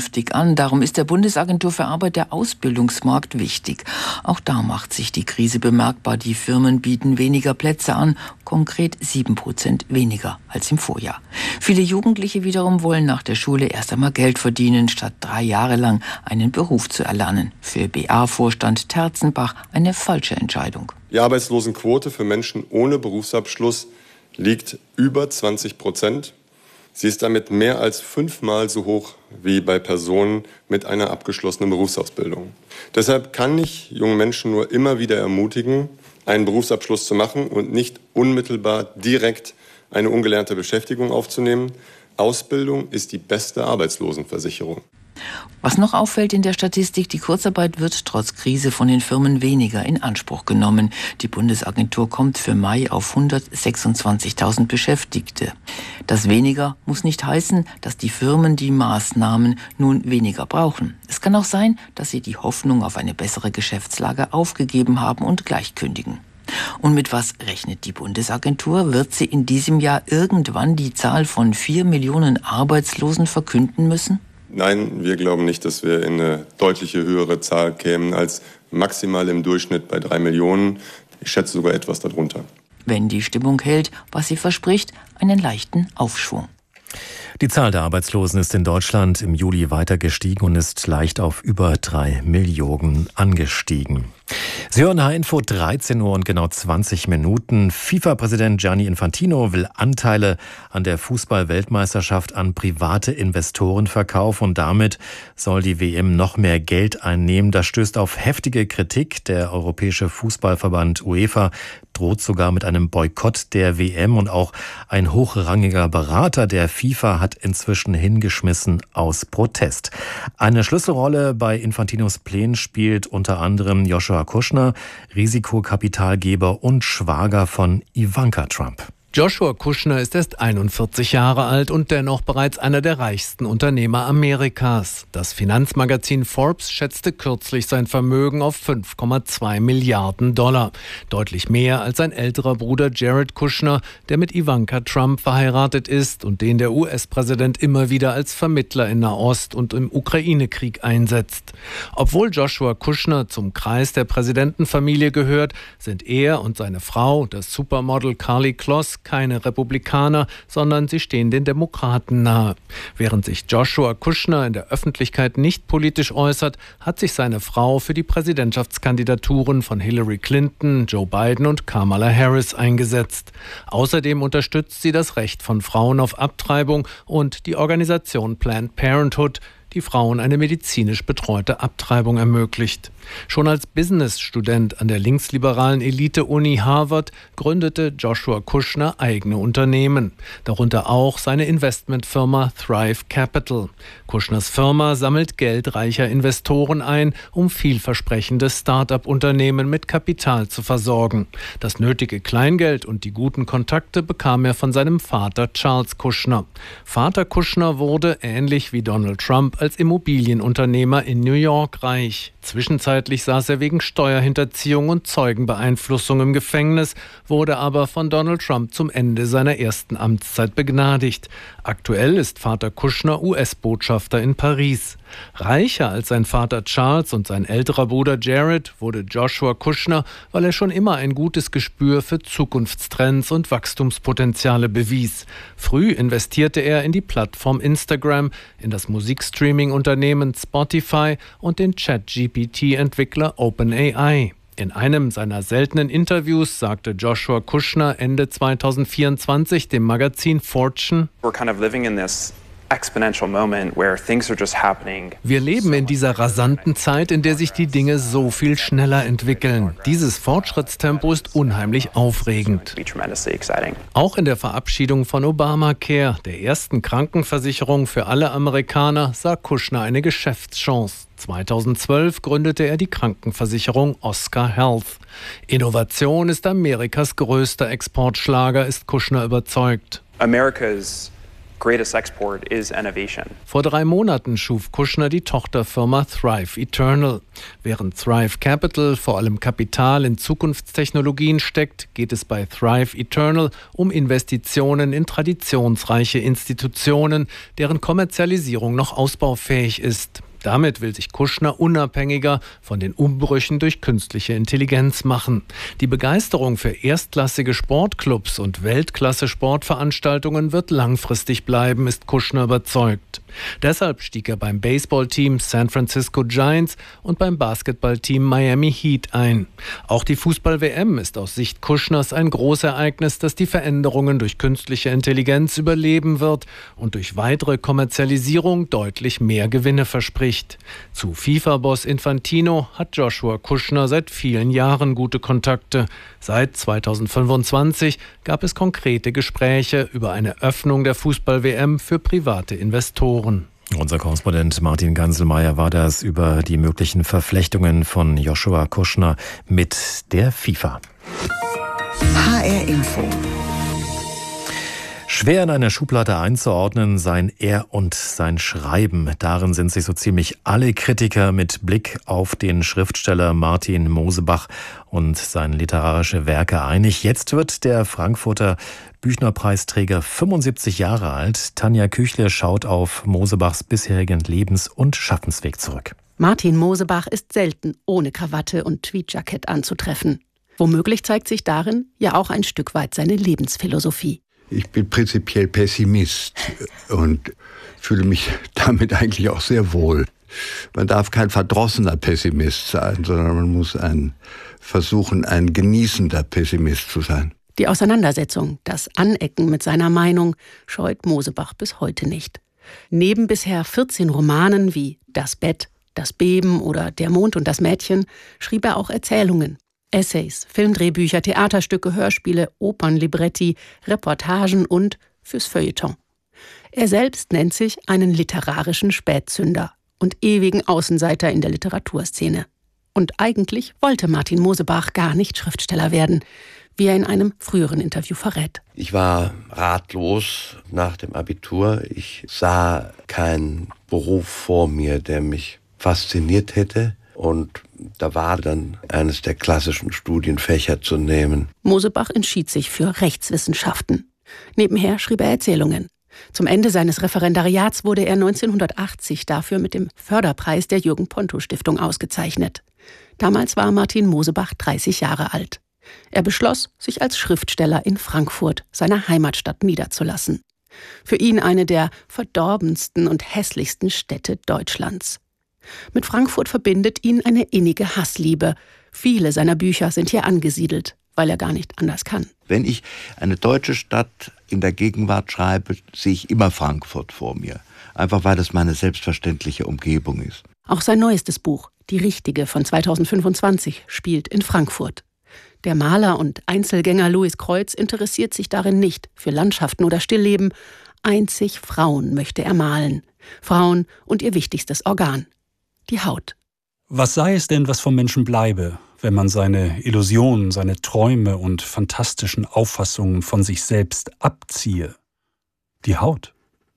künftig an. Darum ist der Bundesagentur für Arbeit der Ausbildungsmarkt wichtig. Auch da macht sich die Krise bemerkbar. Die Firmen bieten weniger Plätze an, konkret 7% weniger als im Vorjahr. Viele Jugendliche wiederum wollen nach der Schule erst einmal Geld verdienen, statt 3 Jahre lang einen Beruf zu erlernen. Für BA-Vorstand Terzenbach eine falsche Entscheidung. Die Arbeitslosenquote für Menschen ohne Berufsabschluss liegt über 20%. Sie ist damit mehr als 5-mal so hoch wie bei Personen mit einer abgeschlossenen Berufsausbildung. Deshalb kann ich junge Menschen nur immer wieder ermutigen, einen Berufsabschluss zu machen und nicht unmittelbar direkt eine ungelernte Beschäftigung aufzunehmen. Ausbildung ist die beste Arbeitslosenversicherung. Was noch auffällt in der Statistik, die Kurzarbeit wird trotz Krise von den Firmen weniger in Anspruch genommen. Die Bundesagentur kommt für Mai auf 126.000 Beschäftigte. Das weniger muss nicht heißen, dass die Firmen die Maßnahmen nun weniger brauchen. Es kann auch sein, dass sie die Hoffnung auf eine bessere Geschäftslage aufgegeben haben und gleich kündigen. Und mit was rechnet die Bundesagentur? Wird sie in diesem Jahr irgendwann die Zahl von 4 Millionen Arbeitslosen verkünden müssen? Nein, wir glauben nicht, dass wir in eine deutliche höhere Zahl kämen als maximal im Durchschnitt bei 3 Millionen. Ich schätze sogar etwas darunter. Wenn die Stimmung hält, was sie verspricht, einen leichten Aufschwung. Die Zahl der Arbeitslosen ist in Deutschland im Juli weiter gestiegen und ist leicht auf über 3 Millionen angestiegen. Sie hören H-Info, 13 Uhr und genau 20 Minuten. FIFA-Präsident Gianni Infantino will Anteile an der Fußball-Weltmeisterschaft an private Investoren verkaufen und damit soll die WM noch mehr Geld einnehmen. Das stößt auf heftige Kritik. Der Europäische Fußballverband UEFA droht sogar mit einem Boykott der WM und auch ein hochrangiger Berater der FIFA hat inzwischen hingeschmissen aus Protest. Eine Schlüsselrolle bei Infantinos Plänen spielt unter anderem Joshua Kushner, Risikokapitalgeber und Schwager von Ivanka Trump. Joshua Kushner ist erst 41 Jahre alt und dennoch bereits einer der reichsten Unternehmer Amerikas. Das Finanzmagazin Forbes schätzte kürzlich sein Vermögen auf 5,2 Milliarden $. Deutlich mehr als sein älterer Bruder Jared Kushner, der mit Ivanka Trump verheiratet ist und den der US-Präsident immer wieder als Vermittler in Nahost und im Ukraine-Krieg einsetzt. Obwohl Joshua Kushner zum Kreis der Präsidentenfamilie gehört, sind er und seine Frau, das Supermodel Karlie Kloss, keine Republikaner, sondern sie stehen den Demokraten nahe. Während sich Joshua Kushner in der Öffentlichkeit nicht politisch äußert, hat sich seine Frau für die Präsidentschaftskandidaturen von Hillary Clinton, Joe Biden und Kamala Harris eingesetzt. Außerdem unterstützt sie das Recht von Frauen auf Abtreibung und die Organisation Planned Parenthood, die Frauen eine medizinisch betreute Abtreibung ermöglicht. Schon als Business-Student an der linksliberalen Elite-Uni Harvard gründete Joshua Kushner eigene Unternehmen, darunter auch seine Investmentfirma Thrive Capital. Kushners Firma sammelt Geld reicher Investoren ein, um vielversprechende Start-up-Unternehmen mit Kapital zu versorgen. Das nötige Kleingeld und die guten Kontakte bekam er von seinem Vater Charles Kushner. Vater Kushner wurde, ähnlich wie Donald Trump, als Immobilienunternehmer in New York reich. Zwischenzeitlich saß er wegen Steuerhinterziehung und Zeugenbeeinflussung im Gefängnis, wurde aber von Donald Trump zum Ende seiner ersten Amtszeit begnadigt. Aktuell ist Vater Kushner US-Botschafter in Paris. Reicher als sein Vater Charles und sein älterer Bruder Jared wurde Joshua Kushner, weil er schon immer ein gutes Gespür für Zukunftstrends und Wachstumspotenziale bewies. Früh investierte er in die Plattform Instagram, in das Musikstreaming-Unternehmen Spotify und den ChatGPT-Entwickler OpenAI. In einem seiner seltenen Interviews sagte Joshua Kushner Ende 2024 dem Magazin Fortune: We're kind of living in this exponential moment where things are just happening. Wir leben in dieser rasanten Zeit, in der sich die Dinge so viel schneller entwickeln. Dieses Fortschrittstempo ist unheimlich aufregend. Auch in der Verabschiedung von Obamacare, der ersten Krankenversicherung für alle Amerikaner, sah Kushner eine Geschäftschance. 2012 gründete er die Krankenversicherung Oscar Health. Innovation ist Amerikas größter Exportschlager, ist Kushner überzeugt. America's greatest export is innovation. Vor 3 Monaten schuf Kushner die Tochterfirma Thrive Eternal. Während Thrive Capital vor allem Kapital in Zukunftstechnologien steckt, geht es bei Thrive Eternal um Investitionen in traditionsreiche Institutionen, deren Kommerzialisierung noch ausbaufähig ist. Damit will sich Kushner unabhängiger von den Umbrüchen durch künstliche Intelligenz machen. Die Begeisterung für erstklassige Sportclubs und Weltklasse-Sportveranstaltungen wird langfristig bleiben, ist Kushner überzeugt. Deshalb stieg er beim Baseballteam San Francisco Giants und beim Basketballteam Miami Heat ein. Auch die Fußball-WM ist aus Sicht Kushners ein Großereignis, das die Veränderungen durch künstliche Intelligenz überleben wird und durch weitere Kommerzialisierung deutlich mehr Gewinne verspricht. Zu FIFA-Boss Infantino hat Joshua Kushner seit vielen Jahren gute Kontakte. Seit 2025 gab es konkrete Gespräche über eine Öffnung der Fußball-WM für private Investoren. Unser Korrespondent Martin Ganselmeier war das über die möglichen Verflechtungen von Joshua Kushner mit der FIFA. HR Info. Schwer in einer Schublade einzuordnen seien er und sein Schreiben. Darin sind sich so ziemlich alle Kritiker mit Blick auf den Schriftsteller Martin Mosebach und seine literarische Werke einig. Jetzt wird der Frankfurter Büchnerpreisträger 75 Jahre alt. Tanja Küchle schaut auf Mosebachs bisherigen Lebens- und Schaffensweg zurück. Martin Mosebach ist selten ohne Krawatte und Tweedjackett anzutreffen. Womöglich zeigt sich darin ja auch ein Stück weit seine Lebensphilosophie. Ich bin prinzipiell Pessimist und fühle mich damit eigentlich auch sehr wohl. Man darf kein verdrossener Pessimist sein, sondern man muss versuchen, ein genießender Pessimist zu sein. Die Auseinandersetzung, das Anecken mit seiner Meinung, scheut Mosebach bis heute nicht. Neben bisher 14 Romanen wie Das Bett, Das Beben oder Der Mond und das Mädchen schrieb er auch Erzählungen. Essays, Filmdrehbücher, Theaterstücke, Hörspiele, Opernlibretti, Reportagen und fürs Feuilleton. Er selbst nennt sich einen literarischen Spätzünder und ewigen Außenseiter in der Literaturszene. Und eigentlich wollte Martin Mosebach gar nicht Schriftsteller werden, wie er in einem früheren Interview verrät. Ich war ratlos nach dem Abitur. Ich sah keinen Beruf vor mir, der mich fasziniert hätte. Und da war dann eines der klassischen Studienfächer zu nehmen. Mosebach entschied sich für Rechtswissenschaften. Nebenher schrieb er Erzählungen. Zum Ende seines Referendariats wurde er 1980 dafür mit dem Förderpreis der Jürgen-Ponto-Stiftung ausgezeichnet. Damals war Martin Mosebach 30 Jahre alt. Er beschloss, sich als Schriftsteller in Frankfurt, seiner Heimatstadt, niederzulassen. Für ihn eine der verdorbensten und hässlichsten Städte Deutschlands. Mit Frankfurt verbindet ihn eine innige Hassliebe. Viele seiner Bücher sind hier angesiedelt, weil er gar nicht anders kann. Wenn ich eine deutsche Stadt in der Gegenwart schreibe, sehe ich immer Frankfurt vor mir. Einfach weil das meine selbstverständliche Umgebung ist. Auch sein neuestes Buch, Die Richtige von 2025, spielt in Frankfurt. Der Maler und Einzelgänger Louis Kreuz interessiert sich darin nicht für Landschaften oder Stillleben. Einzig Frauen möchte er malen. Frauen und ihr wichtigstes Organ. Die Haut. Was sei es denn, was vom Menschen bleibe, wenn man seine Illusionen, seine Träume und fantastischen Auffassungen von sich selbst abziehe? Die Haut.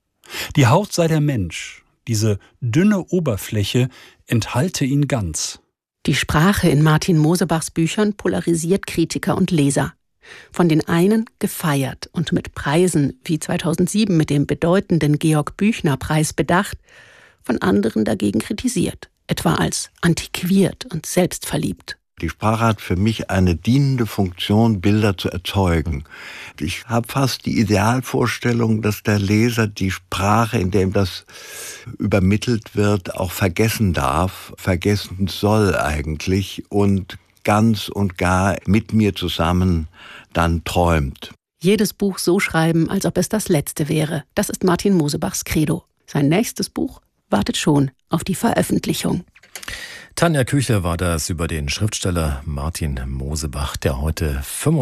Die Haut sei der Mensch. Diese dünne Oberfläche enthalte ihn ganz. Die Sprache in Martin Mosebachs Büchern polarisiert Kritiker und Leser. Von den einen gefeiert und mit Preisen wie 2007 mit dem bedeutenden Georg-Büchner-Preis bedacht, von anderen dagegen kritisiert, etwa als antiquiert und selbstverliebt. Die Sprache hat für mich eine dienende Funktion, Bilder zu erzeugen. Ich habe fast die Idealvorstellung, dass der Leser die Sprache, in der ihm das übermittelt wird, auch vergessen darf, vergessen soll eigentlich und ganz und gar mit mir zusammen dann träumt. Jedes Buch so schreiben, als ob es das letzte wäre. Das ist Martin Mosebachs Credo. Sein nächstes Buch wartet schon auf die Veröffentlichung. Tanja Küchler war das über den Schriftsteller Martin Mosebach, der heute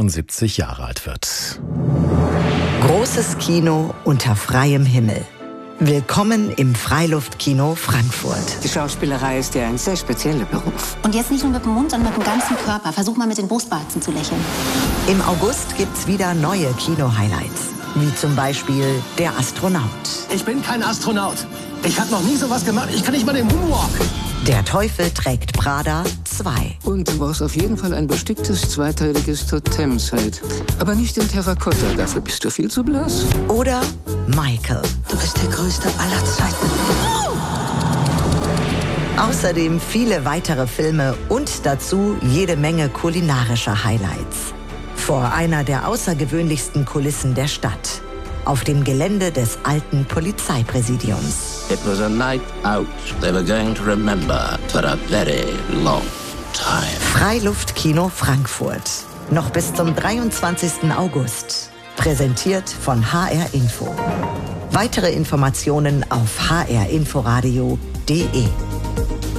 75 Jahre alt wird. Großes Kino unter freiem Himmel. Willkommen im Freiluftkino Frankfurt. Die Schauspielerei ist ja ein sehr spezieller Beruf. Und jetzt nicht nur mit dem Mund, sondern mit dem ganzen Körper. Versuch mal mit den Brustwarzen zu lächeln. Im August gibt's wieder neue Kino-Highlights. Wie zum Beispiel der Astronaut. Ich bin kein Astronaut. Ich habe noch nie sowas gemacht. Ich kann nicht mal den Moonwalk. Der Teufel trägt Prada 2. Und du brauchst auf jeden Fall ein besticktes zweiteiliges Totemset. Aber nicht in Terrakotta, dafür bist du viel zu blass. Oder Michael. Du bist der Größte aller Zeiten. Außerdem viele weitere Filme und dazu jede Menge kulinarischer Highlights. Vor einer der außergewöhnlichsten Kulissen der Stadt. Auf dem Gelände des alten Polizeipräsidiums. It was a night out they were going to remember for a very long time. Freiluftkino Frankfurt. Noch bis zum 23. August. Präsentiert von HR Info. Weitere Informationen auf hrinforadio.de.